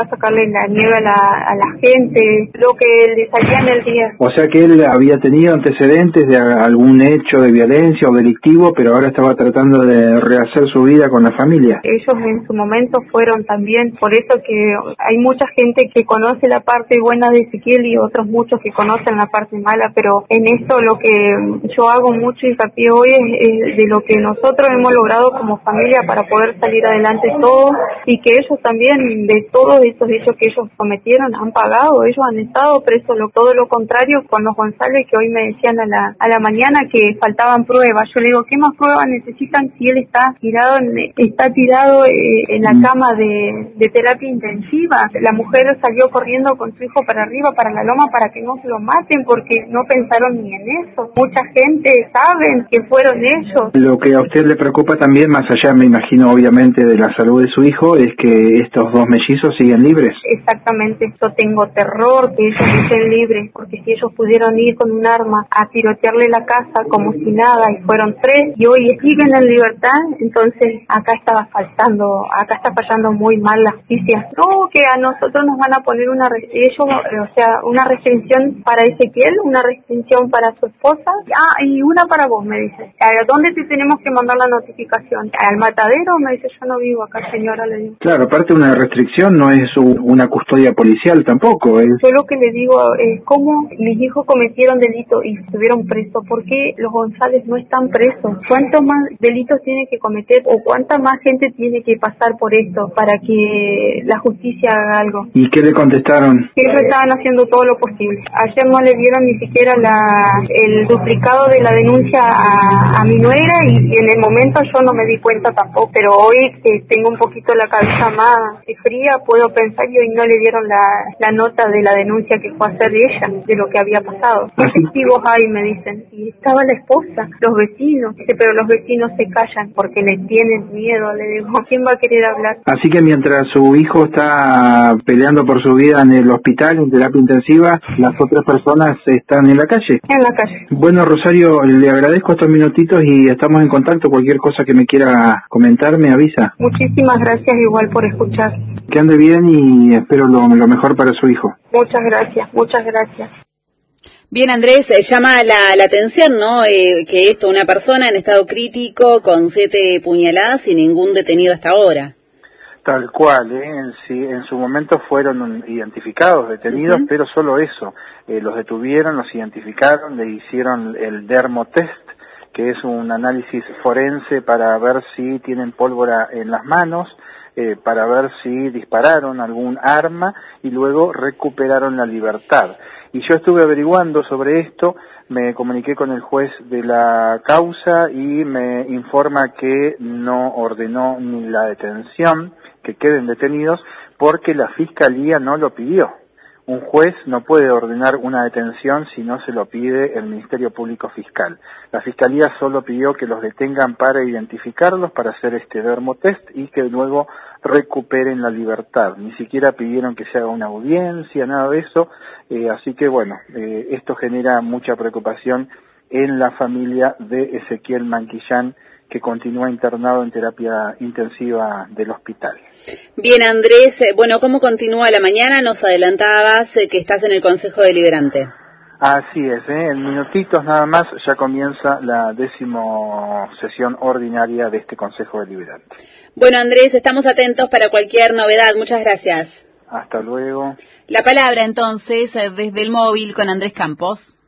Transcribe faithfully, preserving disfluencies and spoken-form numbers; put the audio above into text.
a sacarle la nieve a la, a la gente, lo que le salía en el día. O sea que él había tenido antecedentes de algún hecho de violencia o delictivo, pero ahora estaba tratando de rehacer su vida con la familia. Ellos en su momento fueron también, por eso que hay mucha gente que conoce la parte buena de Ezequiel y otros muchos que conocen la parte mala, pero en esto lo que yo hago mucho hincapié hoy es, es de lo que nosotros hemos logrado como familia para poder salir adelante todos, y que ellos también, de todos estos hechos que ellos cometieron, han pagado. Ellos han estado presos, lo, todo lo contrario con los González, que hoy me decían a la a la mañana que faltaban pruebas. Yo le digo, ¿qué más pruebas necesitan si él está tirado en, está tirado eh, en la cama de, de terapia intensiva? La mujer salió corriendo con su hijo para arriba, para la loma, para que no se lo maten, porque no pensaron ni en eso. Mucha gente saben que fueron ellos. Lo que a usted le preocupa también, más allá, me imagino, obviamente, de la salud de su hijo, es que estos dos mellizos siguen libres. Exactamente, yo tengo terror que ellos estén libres, porque si ellos pudieron ir con un arma a tirotearle la casa como si nada, y fueron tres, y hoy siguen en libertad, entonces acá estaba faltando, acá está fallando muy mal la justicia. No, que a nosotros nos van a poner una, ellos, o sea, una restricción para Ezequiel, una restricción para su esposa, ah, y una para vos, me dice. ¿A dónde te tenemos que mandar la notificación? ¿Al matadero? Me dice, yo no vivo acá, señora, le digo. Claro, aparte una restricción no es una custodia policial tampoco. Es... Yo lo que le digo es cómo mis hijos cometieron delito y estuvieron presos. ¿Por qué los González no están presos? ¿Cuántos más delitos tiene que cometer o cuánta más gente tiene que pasar por esto para que la justicia haga algo? ¿Y qué le contestaron? Que ellos estaban haciendo todo lo posible. Ayer no le dieron ni siquiera la, el duplicado de la denuncia a, a mi nuera, y, y en el momento yo no me di cuenta tampoco, pero hoy que tengo un poquito la cabeza más fría, puedo pensar que hoy no le dieron la, la nota de la denuncia que fue a hacer ella, de lo que había pasado. ¿Qué testigos hay? Me dicen. Y estaba la esposa, los vecinos. Dice, pero los vecinos se callan porque le tienen miedo. Le digo, ¿quién va a querer hablar? Así que mientras su hijo está peleando por su vida en el hospital, en terapia intensiva, las otras personas están en la calle. En la calle. Bueno, Rosario, le agradezco estos minutitos y estamos en contacto. Cualquier cosa que me quiera comentar, me avisa. Muchísimas gracias igual por escuchar. Que ande bien y espero lo, lo mejor para su hijo. Muchas gracias, muchas gracias. Bien, Andrés, eh, llama la, la atención, ¿no? Eh, que esto, una persona en estado crítico con siete puñaladas y ningún detenido hasta ahora. Tal cual, ¿eh? en, si, en su momento fueron identificados, detenidos, uh-huh. pero solo eso. Eh, los detuvieron, los identificaron, le hicieron el dermotest, que es un análisis forense para ver si tienen pólvora en las manos, eh, para ver si dispararon algún arma y luego recuperaron la libertad. Y yo estuve averiguando sobre esto, me comuniqué con el juez de la causa y me informa que no ordenó ni la detención, que queden detenidos, porque la Fiscalía no lo pidió. Un juez no puede ordenar una detención si no se lo pide el Ministerio Público Fiscal. La Fiscalía solo pidió que los detengan para identificarlos, para hacer este dermotest y que luego recuperen la libertad. Ni siquiera pidieron que se haga una audiencia, nada de eso. Eh, así que bueno, eh, esto genera mucha preocupación en la familia de Ezequiel Manquillán, que continúa internado en terapia intensiva del hospital. Bien, Andrés, bueno, ¿cómo continúa la mañana? Nos adelantabas que estás en el Consejo Deliberante. Así es, ¿eh? En minutitos nada más ya comienza la décimo sesión ordinaria de este Consejo Deliberante. Bueno, Andrés, estamos atentos para cualquier novedad. Muchas gracias. Hasta luego. La palabra entonces desde el móvil con Andrés Campos.